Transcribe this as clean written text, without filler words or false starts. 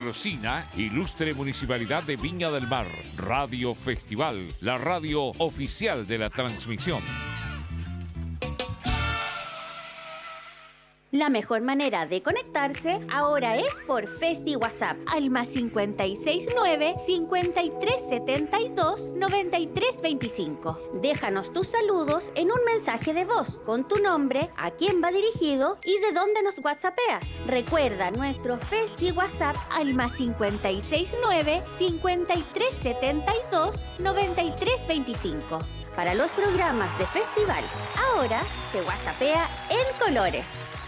Patrocina Ilustre Municipalidad de Viña del Mar. Radio Festival, la radio oficial de la transmisión. La mejor manera de conectarse ahora es por Festi WhatsApp al +569 5372 9325. Déjanos tus saludos en un mensaje de voz con tu nombre, a quién va dirigido y de dónde nos whatsappeas. Recuerda nuestro Festi WhatsApp al +569 5372 9325. Para los programas de festival, ahora se whatsappea en colores.